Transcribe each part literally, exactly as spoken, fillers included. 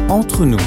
Entre nous.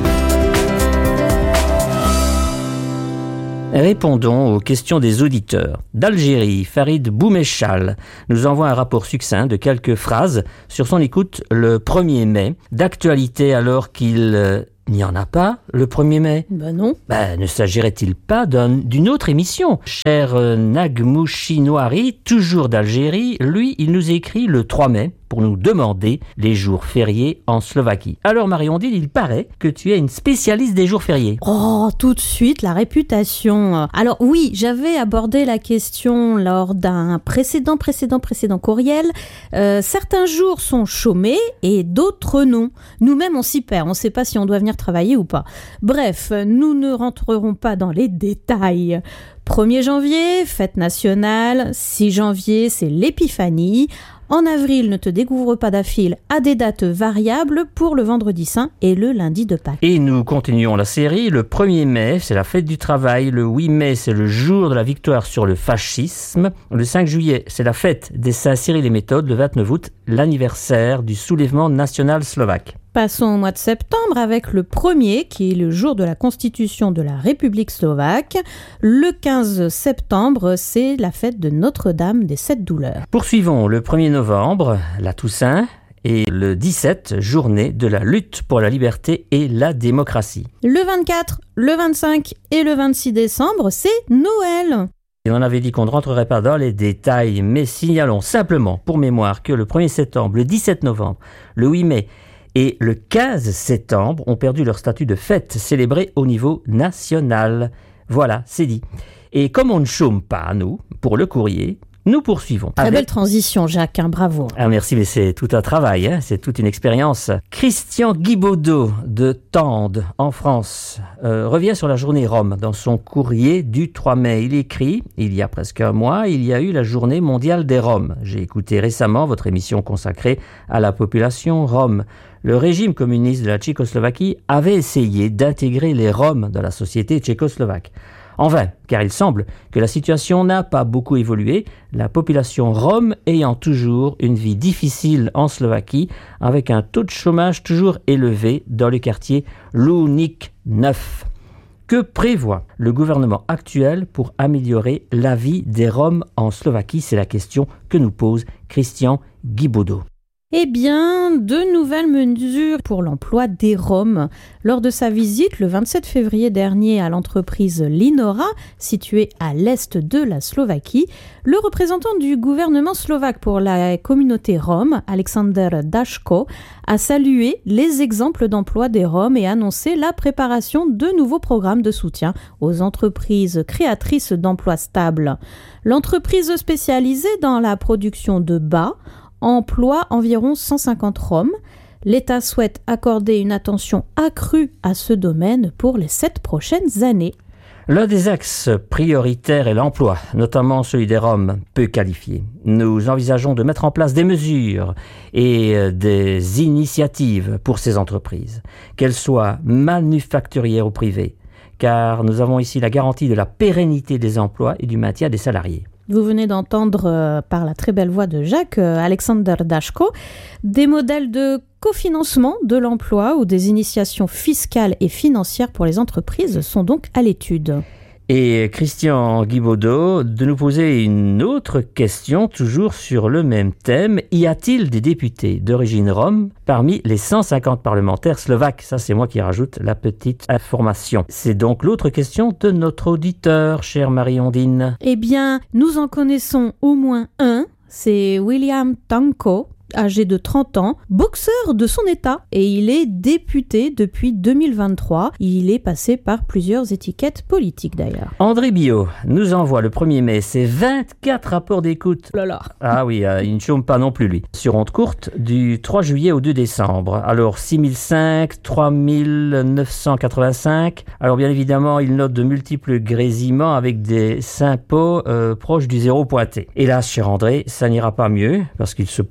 Répondons aux questions des auditeurs. D'Algérie, Farid Boumechal nous envoie un rapport succinct de quelques phrases sur son écoute le premier mai. D'actualité alors qu'il euh, n'y en a pas le premier mai. Ben non. Ben, ne s'agirait-il pas d'un, d'une autre émission? Cher euh, Nagmouchi Noiri, toujours d'Algérie, lui, il nous écrit le trois mai pour nous demander les jours fériés en Slovaquie. Alors Marie-Ondine, il paraît que tu es une spécialiste des jours fériés. Oh, tout de suite, la réputation. Alors oui, j'avais abordé la question lors d'un précédent, précédent, précédent courriel. Euh, certains jours sont chômés et d'autres non. Nous-mêmes, on s'y perd. On ne sait pas si on doit venir travailler ou pas. Bref, nous ne rentrerons pas dans les détails. premier janvier, fête nationale. six janvier, c'est l'épiphanie. En avril, ne te découvre pas d'affil à des dates variables pour le vendredi saint et le lundi de Pâques. Et nous continuons la série. Le premier mai, c'est la fête du travail. Le huit mai, c'est le jour de la victoire sur le fascisme. Le cinq juillet, c'est la fête des Saints Cyril et Méthode. Le vingt-neuf août, l'anniversaire du soulèvement national slovaque. Passons au mois de septembre avec le premier, qui est le jour de la constitution de la République slovaque. Le quinze septembre, c'est la fête de Notre-Dame des Sept Douleurs. Poursuivons le premier novembre, la Toussaint, et le dix-sept, journée de la lutte pour la liberté et la démocratie. Le vingt-quatre, le vingt-cinq et le vingt-six décembre, c'est Noël. Et on avait dit qu'on ne rentrerait pas dans les détails, mais signalons simplement pour mémoire que le premier septembre, le dix-sept novembre, le huit mai, et le quinze septembre ont perdu leur statut de fête célébrée au niveau national. Voilà, c'est dit. Et comme on ne chôme pas, nous, pour le courrier, nous poursuivons. Très avec... belle transition, Jacques, hein, bravo. Ah, merci, mais c'est tout un travail, hein, c'est toute une expérience. Christian Guibaudot de Tende, en France, euh, revient sur la journée Rome dans son courrier du trois mai. Il écrit, il y a presque un mois, il y a eu la journée mondiale des Roms. J'ai écouté récemment votre émission consacrée à la population Rome. Le régime communiste de la Tchécoslovaquie avait essayé d'intégrer les Roms dans la société tchécoslovaque. En vain, car il semble que la situation n'a pas beaucoup évolué, la population Rome ayant toujours une vie difficile en Slovaquie, avec un taux de chômage toujours élevé dans le quartier Luník neuf. Que prévoit le gouvernement actuel pour améliorer la vie des Roms en Slovaquie? C'est la question que nous pose Christian Guibaudot. Eh bien, de nouvelles mesures pour l'emploi des Roms. Lors de sa visite le vingt-sept février dernier à l'entreprise Linora, située à l'est de la Slovaquie, le représentant du gouvernement slovaque pour la communauté Rom, Alexander Daško, a salué les exemples d'emploi des Roms et annoncé la préparation de nouveaux programmes de soutien aux entreprises créatrices d'emplois stables. L'entreprise spécialisée dans la production de bas emploie environ cent cinquante Roms. L'État souhaite accorder une attention accrue à ce domaine pour les sept prochaines années. L'un des axes prioritaires est l'emploi, notamment celui des Roms peu qualifiés. Nous envisageons de mettre en place des mesures et des initiatives pour ces entreprises, qu'elles soient manufacturières ou privées, car nous avons ici la garantie de la pérennité des emplois et du maintien des salariés. Vous venez d'entendre euh, par la très belle voix de Jacques, euh, Alexander Daško, des modèles de cofinancement de l'emploi ou des initiations fiscales et financières pour les entreprises sont donc à l'étude. Et Christian Guibaudot de nous poser une autre question, toujours sur le même thème. Y a-t-il des députés d'origine Rom parmi les cent cinquante parlementaires slovaques? Ça, c'est moi qui rajoute la petite information. C'est donc l'autre question de notre auditeur, chère Marie-Ondine. Eh bien, nous en connaissons au moins un. C'est William Tanko, âgé de trente ans, boxeur de son état, et il est député depuis deux mille vingt-trois. Il est passé par plusieurs étiquettes politiques d'ailleurs. André Biot nous envoie le premier mai ses vingt-quatre rapports d'écoute. Oh là là. Ah oui, euh, il ne chôme pas non plus lui. Sur onde courte du trois juillet au deux décembre. Alors six mille cinq, trois mille neuf cent quatre-vingt-cinq. Alors bien évidemment, il note de multiples grésillements avec des sympos euh, proches du zéro pointé. Hélas, cher André, ça n'ira pas mieux parce qu'il se posait la question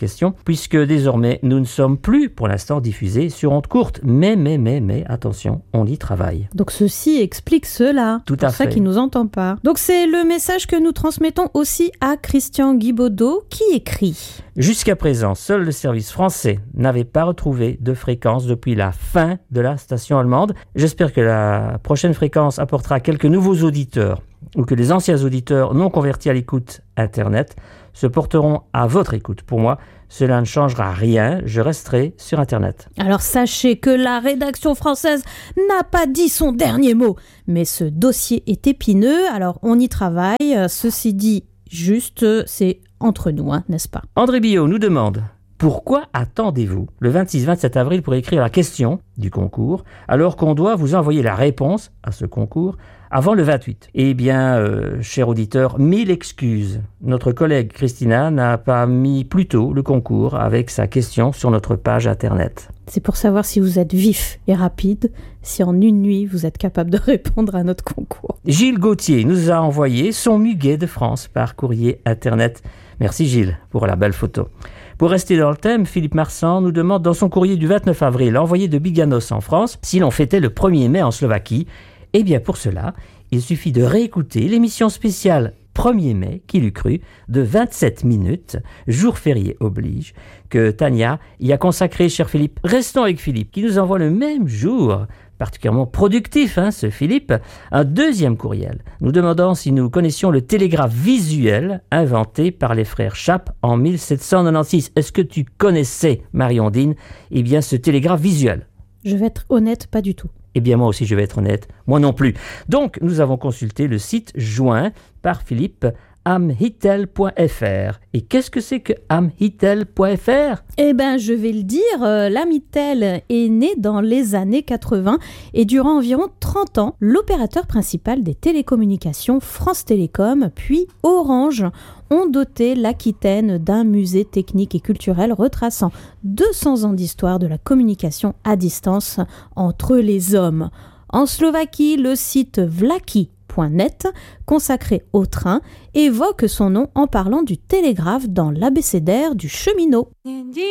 question, puisque désormais nous ne sommes plus pour l'instant diffusés sur ondes courtes. Mais, mais, mais, mais, attention, on y travaille. Donc ceci explique cela. Tout à pour ça fait. qu'il nous entend pas. Donc c'est le message que nous transmettons aussi à Christian Guibaudot qui écrit. Jusqu'à présent, seul le service français n'avait pas retrouvé de fréquence depuis la fin de la station allemande. J'espère que la prochaine fréquence apportera quelques nouveaux auditeurs ou que les anciens auditeurs non convertis à l'écoute Internet se porteront à votre écoute. Pour moi, cela ne changera rien, je resterai sur Internet. Alors sachez que la rédaction française n'a pas dit son dernier mot, mais ce dossier est épineux, alors on y travaille. Ceci dit, juste, c'est entre nous, hein, n'est-ce pas? André Billot nous demande: pourquoi attendez-vous le vingt-six vingt-sept avril pour écrire la question du concours, alors qu'on doit vous envoyer la réponse à ce concours avant le vingt-huit? Eh bien, euh, cher auditeur, mille excuses. Notre collègue Christina n'a pas mis plus tôt le concours avec sa question sur notre page Internet. C'est pour savoir si vous êtes vif et rapide, si en une nuit vous êtes capable de répondre à notre concours. Gilles Gauthier nous a envoyé son muguet de France par courrier Internet. Merci Gilles pour la belle photo. Pour rester dans le thème, Philippe Marsan nous demande dans son courrier du vingt-neuf avril, envoyé de Biganos en France, si l'on fêtait le premier mai en Slovaquie. Eh bien pour cela, il suffit de réécouter l'émission spéciale premier mai, qui l'eût cru, de vingt-sept minutes, jour férié oblige, que Tania y a consacré, cher Philippe. Restons avec Philippe, qui nous envoie le même jour, particulièrement productif, hein, ce Philippe, un deuxième courriel, nous demandant si nous connaissions le télégraphe visuel inventé par les frères Chappe en mille sept cent quatre-vingt-seize. Est-ce que tu connaissais, Marie-Ondine, eh bien, ce télégraphe visuel? Je vais être honnête, pas du tout. Eh bien, moi aussi, je vais être honnête, moi non plus. Donc, nous avons consulté le site joint par Philippe, amhitel point f r. Et qu'est-ce que c'est que amhitel point f r? Eh bien, je vais le dire, euh, l'Amitel est né dans les années quatre-vingts et durant environ trente ans, l'opérateur principal des télécommunications, France Télécom, puis Orange, ont doté l'Aquitaine d'un musée technique et culturel retraçant deux cents ans d'histoire de la communication à distance entre les hommes. En Slovaquie, le site vlaki point net, consacré au train, évoque son nom en parlant du télégraphe dans l'abécédaire du cheminot.